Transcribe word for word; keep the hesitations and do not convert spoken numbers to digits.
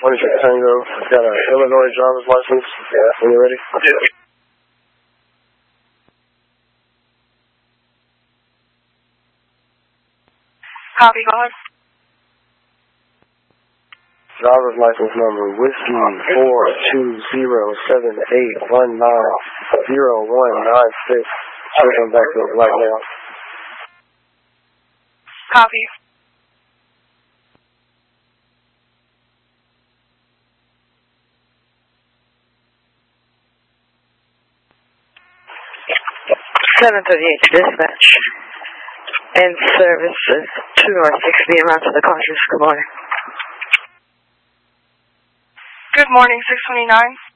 One is Tango. I've got an Illinois driver's license. Yeah. When you ready? Yeah. Copy, go ahead. Driver's license number whiskey four two zero seven eight one nine zero one nine six. Switching back to the black now. Copy. seven thirty-eight dispatch. And services two North sixty around to the cautious. Good morning. Good morning, six twenty-nine.